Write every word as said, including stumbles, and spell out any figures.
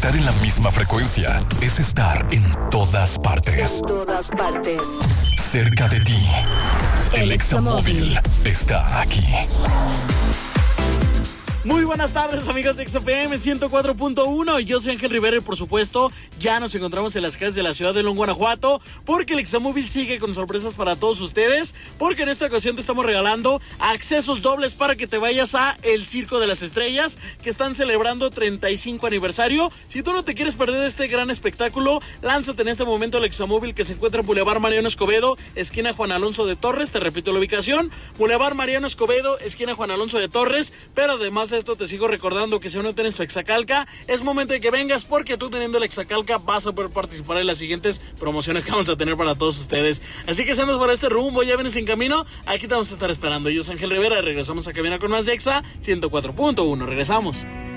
Estar en la misma frecuencia es estar en todas partes. En todas partes. Cerca de ti. El, El Examóvil está aquí. Muy buenas tardes, amigos de X F M ciento cuatro punto uno. Yo soy Ángel Rivera y, por supuesto, ya nos encontramos en las calles de la ciudad de León, Guanajuato, porque el Examóvil sigue con sorpresas para todos ustedes, porque en esta ocasión te estamos regalando accesos dobles para que te vayas a el Circo de las Estrellas, que están celebrando treinta y cinco aniversario. Si tú no te quieres perder este gran espectáculo, lánzate en este momento al Examóvil, que se encuentra en Boulevard Mariano Escobedo, esquina Juan Alonso de Torres. Te repito la ubicación: Boulevard Mariano Escobedo, esquina Juan Alonso de Torres. Pero además de esto, te sigo recordando que si no tienes tu Exacalca, es momento de que vengas, porque tú teniendo la Exacalca vas a poder participar en las siguientes promociones que vamos a tener para todos ustedes. Así que si andas por este rumbo, ya vienes en camino, aquí te vamos a estar esperando. Yo soy Ángel Rivera y regresamos a Cabina con más de Exa ciento cuatro punto uno. Regresamos.